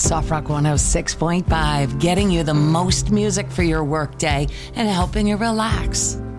Soft Rock 106.5, getting you the most music for your workday and helping you relax.